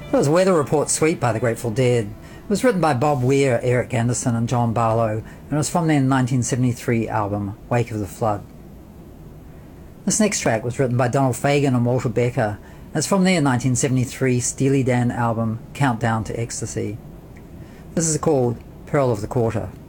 That was Weather Report Suite by the Grateful Dead. It was written by Bob Weir, Eric Anderson and John Barlow, and it was from their 1973 album, Wake of the Flood. This next track was written by Donald Fagen and Walter Becker, and it's from their 1973 Steely Dan album, Countdown to Ecstasy. This is called Pearl of the Quarter.